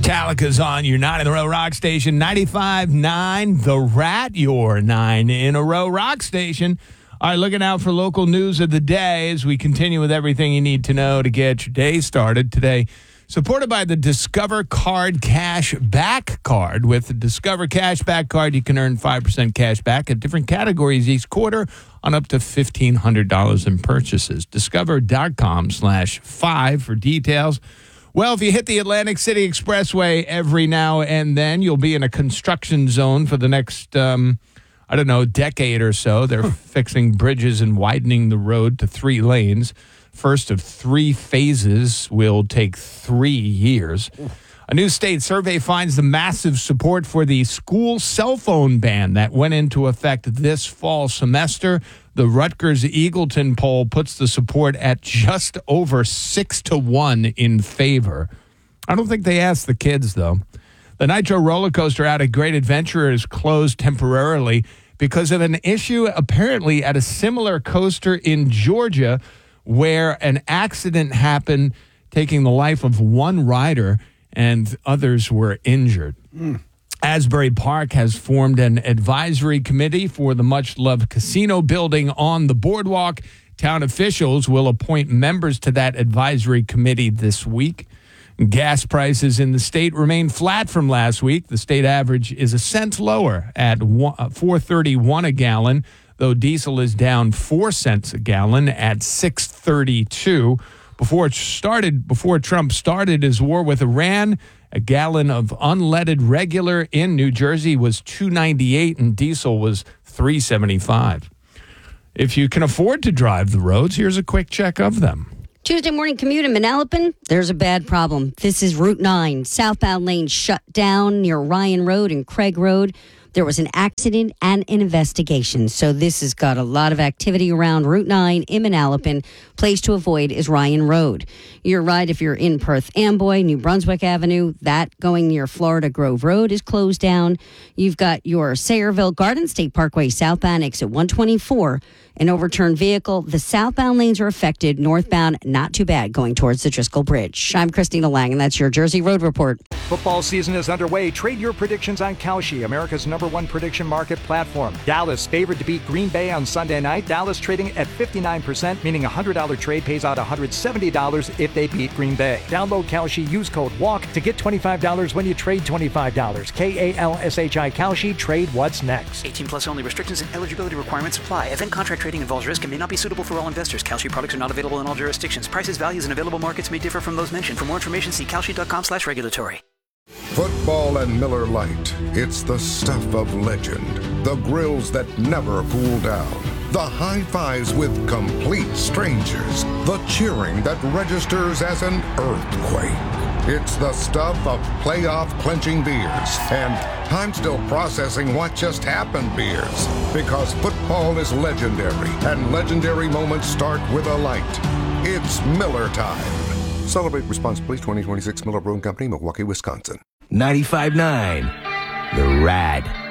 Metallica's on your 9 in a row rock station, 95.9 The Rat, your 9 in a row rock station. All right, looking out for local news of the day as we continue with everything you need to know to get your day started today. Supported by the Discover Card Cash Back Card. With the Discover Cash Back Card, you can earn 5% cash back at different categories each quarter on up to $1,500 in purchases. Discover.com/5 for details. Well, if you hit the Atlantic City Expressway every now and then, you'll be in a construction zone for the next, decade or so. They're fixing bridges and widening the road to 3 lanes. First of 3 phases will take 3 years. A new state survey finds the massive support for the school cell phone ban that went into effect this fall semester. The Rutgers-Eagleton poll puts the support at just over 6-1 in favor. I don't think they asked the kids, though. The Nitro roller coaster out at Great Adventure is closed temporarily because of an issue apparently at a similar coaster in Georgia where an accident happened, taking the life of one rider and others were injured. Asbury Park has formed an advisory committee for the much-loved casino building on the boardwalk. Town officials will appoint members to that advisory committee this week. Gas prices in the state remain flat from last week. The state average is a cent lower at $4.31 a gallon, though diesel is down 4 cents a gallon at $6.32. Before Trump started his war with Iran, a gallon of unleaded regular in New Jersey was $2.98 and diesel was $3.75. If you can afford to drive the roads, here's a quick check of them. Tuesday morning commute in Manalapan, there's a bad problem. This is Route 9. Southbound lane shut down near Ryan Road and Craig Road. There was an accident and an investigation. So this has got a lot of activity around Route 9 in Manalapan. Place to avoid is Ryan Road. You're right if you're in Perth Amboy, New Brunswick Avenue. That going near Florida Grove Road is closed down. You've got your Sayreville Garden State Parkway southbound exit 124. An overturned vehicle. The southbound lanes are affected. Northbound, not too bad, going towards the Driscoll Bridge. I'm Christina Lang, and that's your Jersey Road Report. Football season is underway. Trade your predictions on Kalshi, America's #1 prediction market platform. Dallas favored to beat Green Bay on Sunday night. Dallas trading at 59%, meaning a $100 trade pays out $170 if they beat Green Bay. Download Kalshi, use code WALK to get $25 when you trade $25. KALSHI Kalshi, trade what's next. 18 plus only. Restrictions and eligibility requirements apply. Event contract trading involves risk and may not be suitable for all investors. Kalshi products are not available in all jurisdictions. Prices, values, and available markets may differ from those mentioned. For more information, see kalshi.com/regulatory. Football and Miller Lite. It's the stuff of legend. The grills that never cool down. The high fives with complete strangers. The cheering that registers as an earthquake. It's the stuff of playoff clinching beers. And I'm still processing what just happened beers. Because football is legendary. And legendary moments start with a light. It's Miller time. Celebrate responsibly. 2026 Miller Brewing Company, Milwaukee, Wisconsin. 95.9 The Rad.